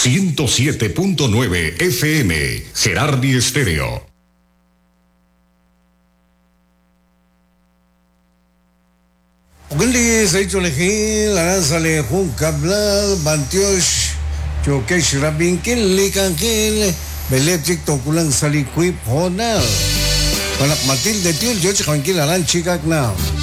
107.9 FM, Gerardi Estéreo. Ugli sa ito lehin, laran sa lehong kablal, bantios, chokesh rabingkil, likangkil, belepsik tokulang sa likwip honal. Panak Matilde Tiul, George Kangkil, laran chikak na.